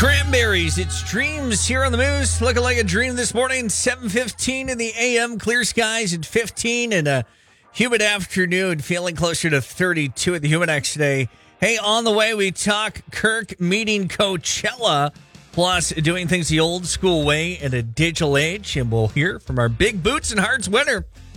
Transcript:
Cranberries, it's Dreams here on the Moose. Looking like a dream this morning. 7:15 in the a.m. Clear skies at 15 and a humid afternoon. Feeling closer to 32 at the Humidex today. Hey, on the way, we talk Kirk meeting Coachella, plus doing things the old school way in a digital age. And we'll hear from our Big Boots and Hearts winner.